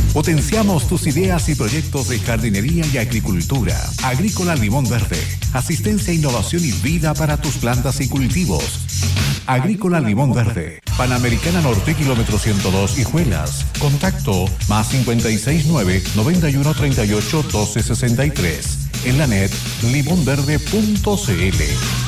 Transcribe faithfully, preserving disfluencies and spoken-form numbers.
Potenciamos tus ideas y proyectos de jardinería y agricultura. Agrícola Limón Verde. Asistencia, innovación y vida para tus plantas y cultivos. Agrícola Limón Verde. Panamericana Norte, kilómetro ciento dos, Hijuelas. Contacto más cincuenta y seis nueve, noventa y uno, treinta y ocho, doce, sesenta y tres. En la net, limón verde punto c l.